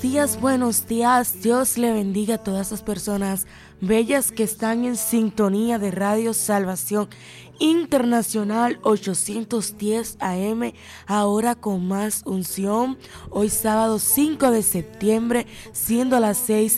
buenos días. Dios le bendiga a todas esas personas bellas que están en sintonía de Radio Salvación Internacional 810 AM, ahora con más unción. Hoy sábado 5 de septiembre, siendo las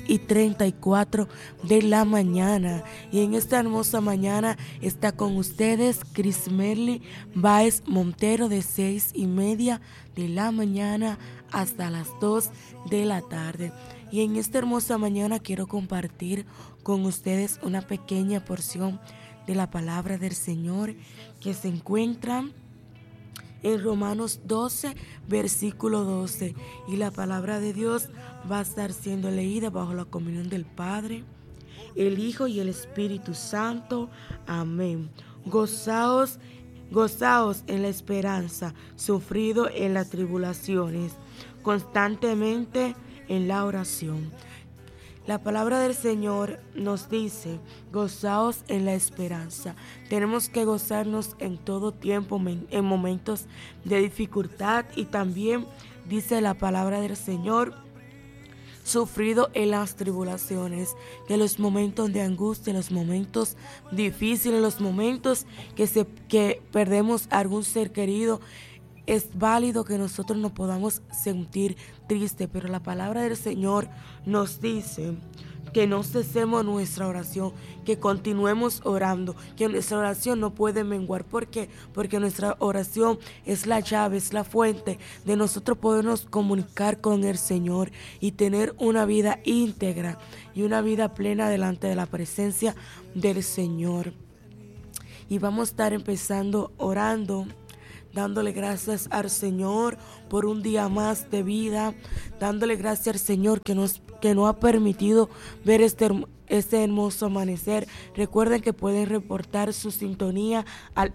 6:34 de la mañana. Y en esta hermosa mañana está con ustedes Chris Merly Báez Montero, de 6:30 de la mañana hasta las 2 de la tarde. Y en esta hermosa mañana quiero compartir con ustedes una pequeña porción de la palabra del Señor que se encuentra en Romanos 12, versículo 12. Y la palabra de Dios va a estar siendo leída bajo la comunión del Padre, el Hijo y el Espíritu Santo. Amén. Gozaos en la esperanza, sufrido en las tribulaciones, constantemente en la oración. La palabra del Señor nos dice, gozaos en la esperanza. Tenemos que gozarnos en todo tiempo, en momentos de dificultad, y también dice la palabra del Señor, sufrido en las tribulaciones, que los momentos de angustia, los momentos difíciles, los momentos que perdemos a algún ser querido, es válido que nosotros nos podamos sentir tristes, pero la palabra del Señor nos dice que no cesemos nuestra oración, que continuemos orando, que nuestra oración no puede menguar. ¿Por qué? Porque nuestra oración es la llave, es la fuente de nosotros podernos comunicar con el Señor y tener una vida íntegra y una vida plena delante de la presencia del Señor. Y vamos a estar empezando orando, dándole gracias al Señor por un día más de vida, dándole gracias al Señor que nos ha permitido ver este hermoso amanecer. Recuerden que pueden reportar su sintonía al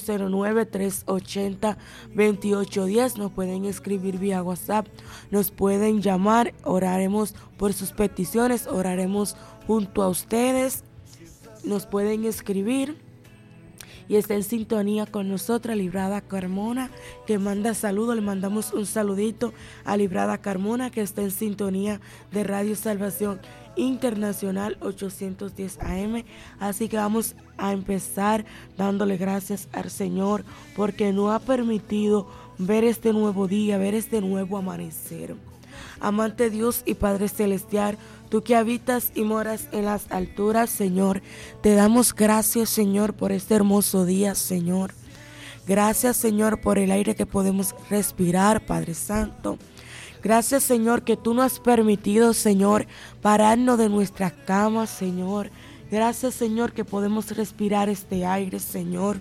809-380-2810. Nos pueden escribir vía WhatsApp, nos pueden llamar, oraremos por sus peticiones, oraremos junto a ustedes. Nos pueden escribir. Y está en sintonía con nosotras Librada Carmona, que manda saludos. Le mandamos un saludito a Librada Carmona, que está en sintonía de Radio Salvación Internacional 810 AM. Así que vamos a empezar dándole gracias al Señor, porque nos ha permitido ver este nuevo día, ver este nuevo amanecer. Amante Dios y Padre Celestial, tú que habitas y moras en las alturas, Señor, te damos gracias, Señor, por este hermoso día, Señor. Gracias, Señor, por el aire que podemos respirar, Padre Santo. Gracias, Señor, que tú nos has permitido, Señor, pararnos de nuestra cama, Señor. Gracias, Señor, que podemos respirar este aire, Señor.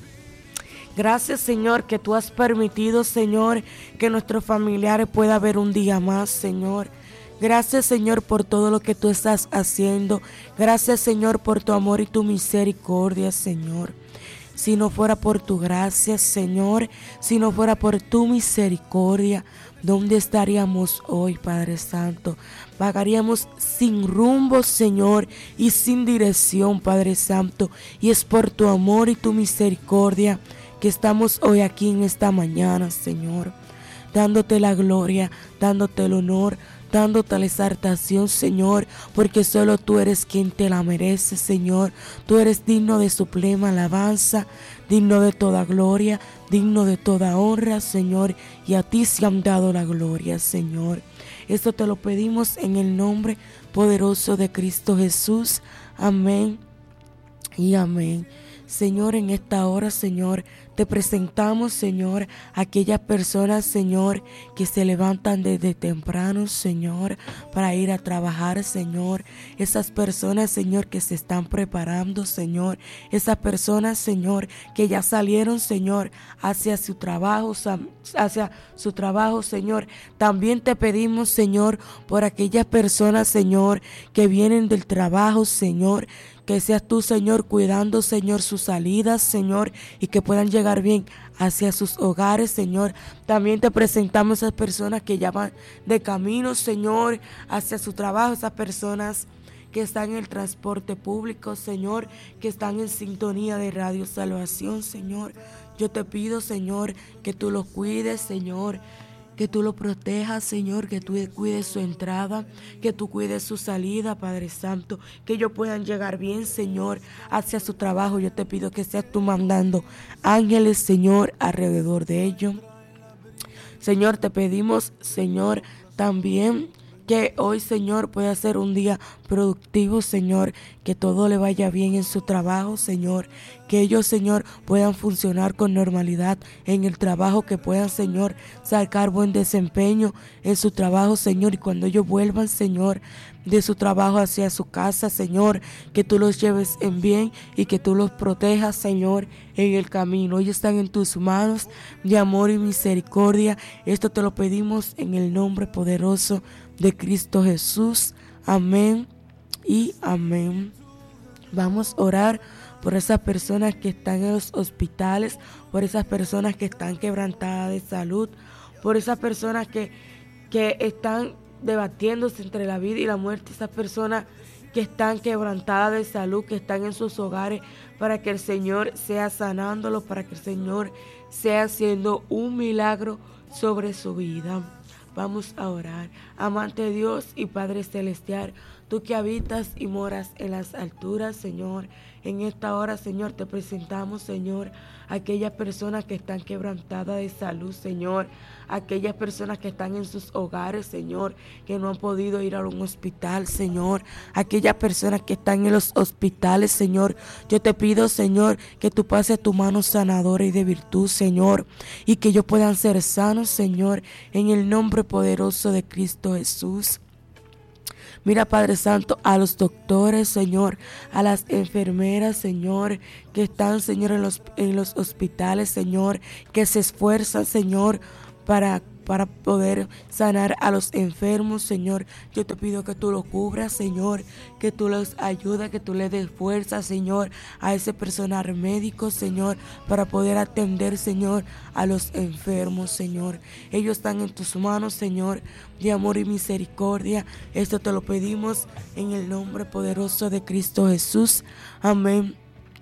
Gracias, Señor, que tú has permitido, Señor, que nuestros familiares puedan ver un día más, Señor. Gracias, Señor, por todo lo que tú estás haciendo. Gracias, Señor, por tu amor y tu misericordia, Señor. Si no fuera por tu gracia, Señor, si no fuera por tu misericordia, ¿dónde estaríamos hoy, Padre Santo? Vagaríamos sin rumbo, Señor, y sin dirección, Padre Santo. Y es por tu amor y tu misericordia que estamos hoy aquí en esta mañana, Señor, dándote la gloria, dándote el honor, dándote la exaltación, Señor, porque solo tú eres quien te la merece, Señor. Tú eres digno de suprema alabanza, digno de toda gloria, digno de toda honra, Señor, y a ti se han dado la gloria, Señor. Esto te lo pedimos en el nombre poderoso de Cristo Jesús. Amén y amén. Señor, en esta hora, Señor, te presentamos, Señor, aquellas personas, Señor, que se levantan desde temprano, Señor, para ir a trabajar, Señor. Esas personas, Señor, que se están preparando, Señor. Esas personas, Señor, que ya salieron, Señor, hacia su trabajo, Señor. También te pedimos, Señor, por aquellas personas, Señor, que vienen del trabajo, Señor. Que seas tú, Señor, cuidando, Señor, sus salidas, Señor, y que puedan llegar bien hacia sus hogares, Señor. También te presentamos a esas personas que ya van de camino, Señor, hacia su trabajo, esas personas que están en el transporte público, Señor, que están en sintonía de Radio Salvación, Señor. Yo te pido, Señor, que tú los cuides, Señor, que tú lo protejas, Señor, que tú cuides su entrada, que tú cuides su salida, Padre Santo, que ellos puedan llegar bien, Señor, hacia su trabajo. Yo te pido que seas tú mandando ángeles, Señor, alrededor de ellos. Señor, te pedimos, Señor, también que hoy, Señor, pueda ser un día productivo, Señor, que todo le vaya bien en su trabajo, Señor, que ellos, Señor, puedan funcionar con normalidad en el trabajo, que puedan, Señor, sacar buen desempeño en su trabajo, Señor, y cuando ellos vuelvan, Señor, de su trabajo hacia su casa, Señor, que tú los lleves en bien y que tú los protejas, Señor, en el camino. Ellos están en tus manos de amor y misericordia. Esto te lo pedimos en el nombre poderoso de Cristo Jesús. Amén y amén. Vamos a orar por esas personas que están en los hospitales, por esas personas que están quebrantadas de salud, por esas personas que están debatiéndose entre la vida y la muerte, esas personas que están quebrantadas de salud, que están en sus hogares, para que el Señor sea sanándolos, para que el Señor sea haciendo un milagro sobre su vida. Vamos a orar. Amante Dios y Padre Celestial, tú que habitas y moras en las alturas, Señor, en esta hora, Señor, te presentamos, Señor, aquellas personas que están quebrantadas de salud, Señor, aquellas personas que están en sus hogares, Señor, que no han podido ir a un hospital, Señor, aquellas personas que están en los hospitales, Señor, yo te pido, Señor, que tú pases tu mano sanadora y de virtud, Señor, y que ellos puedan ser sanos, Señor, en el nombre poderoso de Cristo Jesús. Mira, Padre Santo, a los doctores, Señor, a las enfermeras, Señor, que están, Señor, en los hospitales, Señor, que se esfuerzan, Señor, para poder sanar a los enfermos, Señor. Yo te pido que tú los cubras, Señor, que tú los ayudes, que tú les des fuerza, Señor, a ese personal médico, Señor, para poder atender, Señor, a los enfermos, Señor. Ellos están en tus manos, Señor, de amor y misericordia. Esto te lo pedimos en el nombre poderoso de Cristo Jesús. Amén.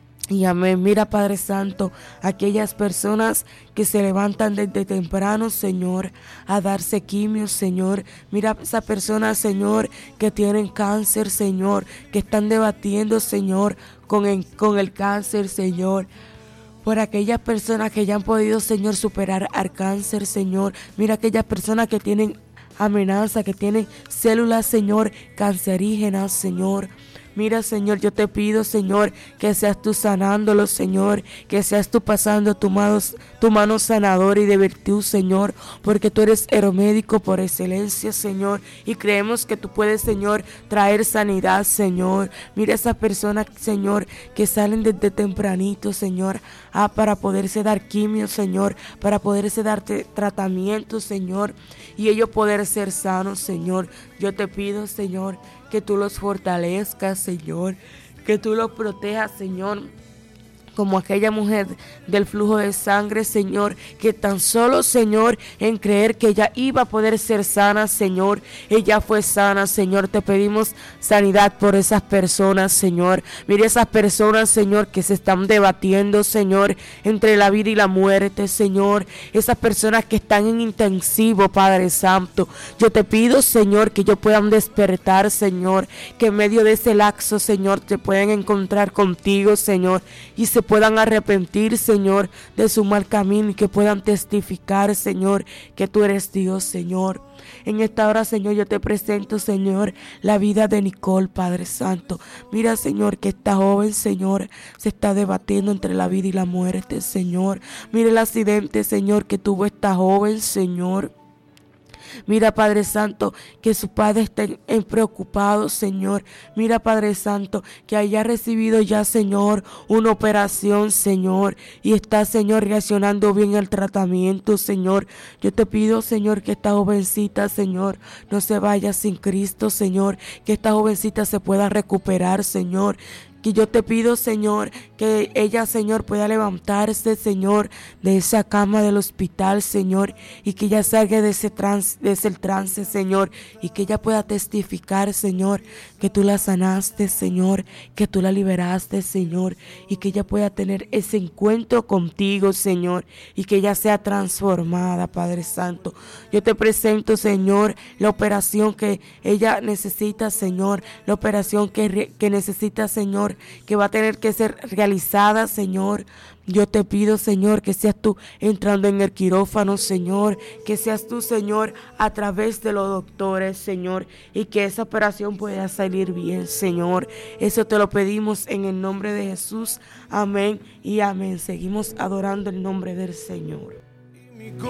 Y amén. Mira, Padre Santo, aquellas personas que se levantan desde temprano, Señor, a darse quimios, Señor. Mira esas personas, Señor, que tienen cáncer, Señor, que están debatiendo, Señor, con el cáncer, Señor. Por aquellas personas que ya han podido, Señor, superar al cáncer, Señor. Mira aquellas personas que tienen amenaza, que tienen células, Señor, cancerígenas, Señor. Mira, Señor, yo te pido, Señor, que seas tú sanándolos, Señor, que seas tú pasando tu mano sanadora y de virtud, Señor, porque tú eres médico por excelencia, Señor, y creemos que tú puedes, Señor, traer sanidad, Señor. Mira esas personas, Señor, que salen desde tempranito, Señor, para poderse dar quimio, Señor, para poderse dar tratamiento, Señor, y ellos poder ser sanos, Señor. Yo te pido, Señor, que tú los fortalezcas, Señor, que tú los protejas, Señor, como aquella mujer del flujo de sangre, Señor, que tan solo, Señor, en creer que ella iba a poder ser sana, Señor, ella fue sana, Señor. Te pedimos sanidad por esas personas, Señor. Mira esas personas, Señor, que se están debatiendo, Señor, entre la vida y la muerte, Señor. Esas personas que están en intensivo, Padre Santo. Yo te pido, Señor, que ellos puedan despertar, Señor, que en medio de ese lapso, Señor, te puedan encontrar contigo, Señor, y se puedan arrepentir, Señor, de su mal camino y que puedan testificar, Señor, que tú eres Dios, Señor. En esta hora, Señor, yo te presento, Señor, la vida de Nicole, Padre Santo. Mira, Señor, que esta joven, Señor, se está debatiendo entre la vida y la muerte, Señor. Mira el accidente, Señor, que tuvo esta joven, Señor. Mira, Padre Santo, que su padre esté preocupado, Señor. Mira, Padre Santo, que haya recibido ya, Señor, una operación, Señor, y está, Señor, reaccionando bien al tratamiento, Señor. Yo te pido, Señor, que esta jovencita, Señor, no se vaya sin Cristo, Señor, que esta jovencita se pueda recuperar, Señor. que yo te pido, Señor, que ella, Señor, pueda levantarse, Señor, de esa cama del hospital, Señor, y que ella salga de ese trance, Señor, y que ella pueda testificar, Señor, que tú la sanaste, Señor, que tú la liberaste, Señor, y que ella pueda tener ese encuentro contigo, Señor, y que ella sea transformada, Padre Santo. Yo te presento, Señor, la operación que ella necesita, Señor, la operación que necesita, Señor, que va a tener que ser realizada, Señor. Yo te pido, Señor, que seas tú entrando en el quirófano, Señor, que seas tú, Señor, a través de los doctores, Señor, y que esa operación pueda salir bien, Señor. Eso te lo pedimos en el nombre de Jesús. Amén y amén. Seguimos adorando el nombre del Señor.